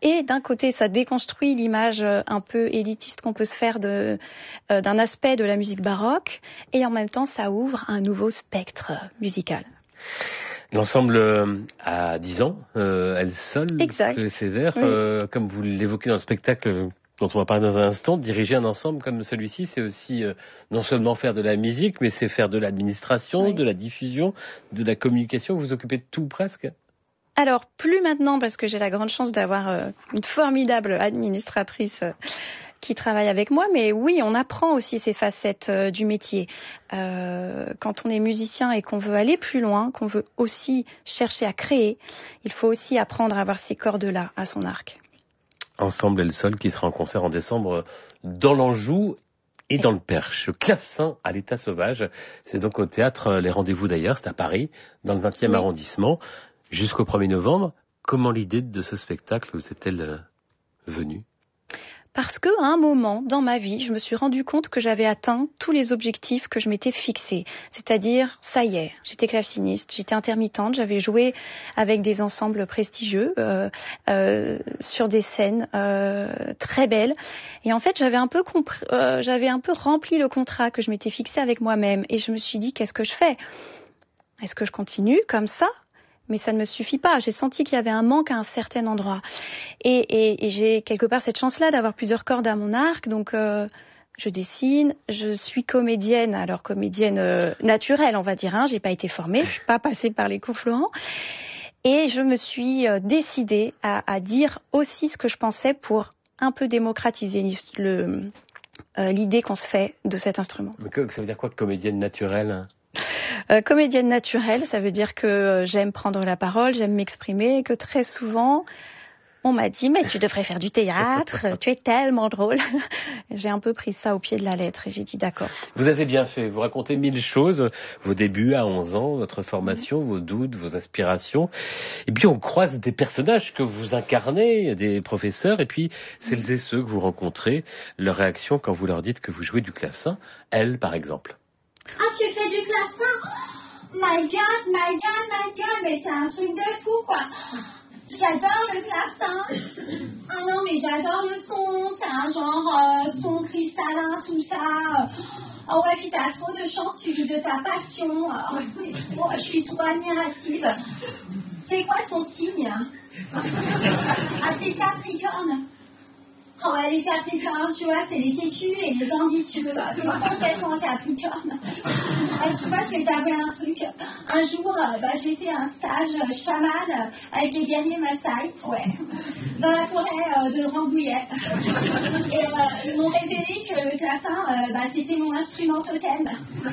Et d'un côté, ça déconstruit l'image un peu élitiste qu'on peut se faire d'un aspect de la musique baroque, et en même temps, ça ouvre un nouveau spectre musical. L'ensemble a 10 ans, Elle seule, Chloé Sévère, oui. Comme vous l'évoquez dans le spectacle dont on va parler dans un instant, diriger un ensemble comme celui-ci, c'est aussi non seulement faire de la musique, mais c'est faire de l'administration, oui. De la diffusion, de la communication. Vous vous occupez de tout presque ? Alors, plus maintenant, parce que j'ai la grande chance d'avoir une formidable administratrice qui travaille avec moi, mais oui, on apprend aussi ces facettes du métier. Quand on est musicien et qu'on veut aller plus loin, qu'on veut aussi chercher à créer, il faut aussi apprendre à avoir ces cordes-là à son arc. Ensemble Elle seule, qui sera en concert en décembre dans l'Anjou et dans le Perche. Clavecin à l'état sauvage, c'est donc au théâtre Les Rendez-vous d'ailleurs, c'est à Paris, dans le 20e oui. arrondissement, jusqu'au 1er novembre. Comment l'idée de ce spectacle vous est-elle venue ? Parce qu'à un moment dans ma vie, je me suis rendu compte que j'avais atteint tous les objectifs que je m'étais fixés. C'est-à-dire, ça y est, j'étais claveciniste, j'étais intermittente, j'avais joué avec des ensembles prestigieux sur des scènes très belles. Et en fait, j'avais un peu rempli le contrat que je m'étais fixé avec moi-même. Et je me suis dit, qu'est-ce que je fais ? Est-ce que je continue comme ça ? Mais ça ne me suffit pas. J'ai senti qu'il y avait un manque à un certain endroit. Et j'ai quelque part cette chance-là d'avoir plusieurs cordes à mon arc. Donc, je dessine, je suis comédienne. Alors, comédienne naturelle, on va dire. J'ai pas été formée, je suis pas passée par les cours Florent. Et je me suis décidée à dire aussi ce que je pensais pour un peu démocratiser l'idée qu'on se fait de cet instrument. Mais ça veut dire quoi, comédienne naturelle ? Comédienne naturelle, ça veut dire que j'aime prendre la parole, j'aime m'exprimer, et que très souvent, on m'a dit « mais tu devrais faire du théâtre, tu es tellement drôle ». J'ai un peu pris ça au pied de la lettre et j'ai dit d'accord. Vous avez bien fait, vous racontez 1000 choses, vos débuts à 11 ans, votre formation, vos doutes, vos aspirations. Et puis on croise des personnages que vous incarnez, des professeurs, et puis celles et ceux que vous rencontrez, leur réaction quand vous leur dites que vous jouez du clavecin, elle par exemple. Ah, tu fais du clavecin? My God, mais c'est un truc de fou, quoi. J'adore le clavecin. Ah non, mais j'adore le son. C'est un genre son cristallin, tout ça. Ah ouais, puis t'as trop de chance, tu joues de ta passion. Je suis trop admirative. C'est quoi ton signe? Ah, t'es Capricorne. Oh ouais, les Capricornes, tu vois, c'est les têtus et les ambitieux. C'est complètement Capricorne. Tu vois, je vais t'avouer un truc. Un jour, j'ai fait un stage chaman avec les guerriers Maasai, dans la forêt de Rambouillet. Et ils m'ont révélé que le clavecin, c'était mon instrument totem.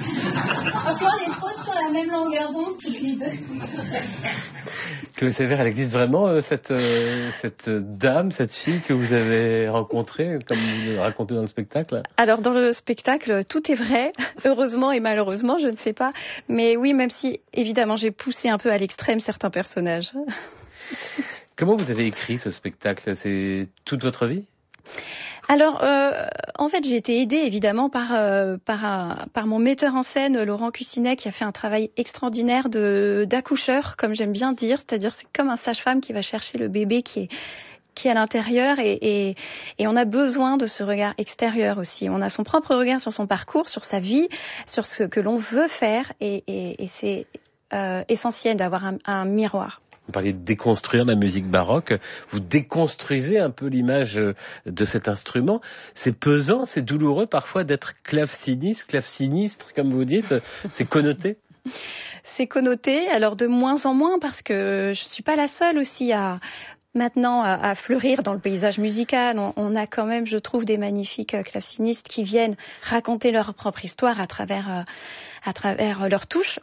Tu vois, on est trop sur la même longueur d'onde, toutes les deux. Chloé Sévère, elle existe vraiment, cette dame, cette fille que vous avez rencontrée, comme vous le racontez dans le spectacle? Alors, dans le spectacle, tout est vrai, heureusement et malheureusement, je ne sais pas. Mais oui, même si, évidemment, j'ai poussé un peu à l'extrême certains personnages. Comment vous avez écrit ce spectacle? C'est toute votre vie? Alors, en fait, j'ai été aidée évidemment par mon metteur en scène, Laurent Cussinet, qui a fait un travail extraordinaire d'accoucheur, comme j'aime bien dire. C'est-à-dire, c'est comme un sage-femme qui va chercher le bébé qui est à l'intérieur et on a besoin de ce regard extérieur aussi. On a son propre regard sur son parcours, sur sa vie, sur ce que l'on veut faire et c'est essentiel d'avoir un miroir. Vous parliez de déconstruire la musique baroque. Vous déconstruisez un peu l'image de cet instrument. C'est pesant, c'est douloureux parfois d'être clavecinistre, comme vous dites. C'est connoté. C'est connoté, alors de moins en moins, parce que je suis pas la seule aussi maintenant à fleurir dans le paysage musical. On a quand même, je trouve, des magnifiques clavecinistes qui viennent raconter leur propre histoire à travers leurs touches.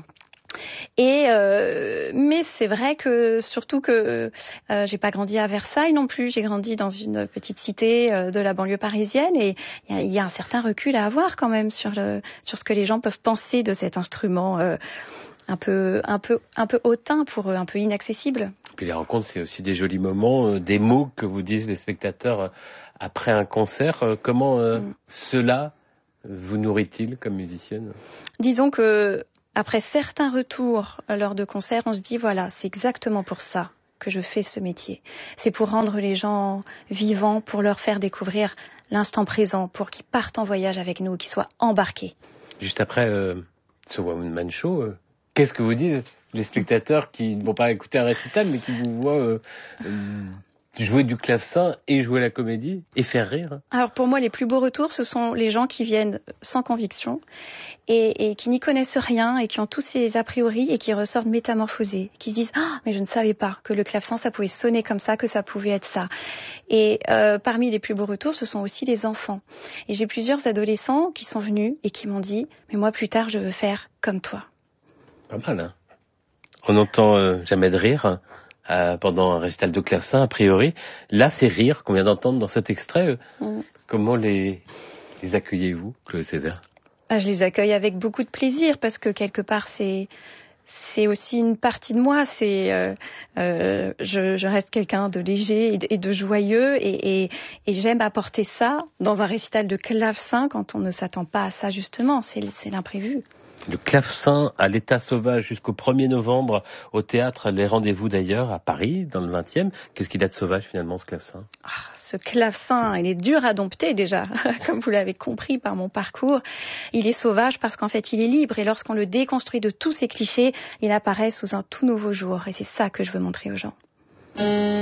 Mais c'est vrai que surtout que j'ai pas grandi à Versailles non plus, j'ai grandi dans une petite cité de la banlieue parisienne et il y a un certain recul à avoir quand même sur ce que les gens peuvent penser de cet instrument un peu hautain pour eux, un peu inaccessible. Et puis les rencontres, c'est aussi des jolis moments, des mots que vous disent les spectateurs après un concert. Comment cela vous nourrit-il comme musicienne? Disons que après certains retours lors de concerts, on se dit voilà, c'est exactement pour ça que je fais ce métier. C'est pour rendre les gens vivants, pour leur faire découvrir l'instant présent, pour qu'ils partent en voyage avec nous, qu'ils soient embarqués. Juste après ce One Man Show, qu'est-ce que vous disent les spectateurs qui ne vont pas écouter un récital, mais qui vous voient jouer du clavecin et jouer la comédie et faire rire? Alors pour moi, les plus beaux retours, ce sont les gens qui viennent sans conviction et qui n'y connaissent rien et qui ont tous ces a priori et qui ressortent métamorphosés, qui se disent « Ah, mais je ne savais pas que le clavecin, ça pouvait sonner comme ça, que ça pouvait être ça ». Et parmi les plus beaux retours, ce sont aussi les enfants. Et j'ai plusieurs adolescents qui sont venus et qui m'ont dit « Mais moi, plus tard, je veux faire comme toi ». Pas mal, hein. On n'entend jamais de rire pendant un récital de clavecin, a priori. Là, c'est rire qu'on vient d'entendre dans cet extrait. Comment les accueillez-vous, Chloé Sévère? Je les accueille avec beaucoup de plaisir parce que quelque part, c'est aussi une partie de moi. Je reste quelqu'un de léger et de joyeux et j'aime apporter ça dans un récital de clavecin quand on ne s'attend pas à ça, justement. C'est l'imprévu. Le clavecin à l'état sauvage jusqu'au 1er novembre au théâtre Les Rendez-vous d'ailleurs à Paris, dans le 20e. Qu'est-ce qu'il a de sauvage finalement ce clavecin? Ce clavecin, il est dur à dompter déjà, comme vous l'avez compris par mon parcours. Il est sauvage parce qu'en fait il est libre et lorsqu'on le déconstruit de tous ses clichés, il apparaît sous un tout nouveau jour et c'est ça que je veux montrer aux gens.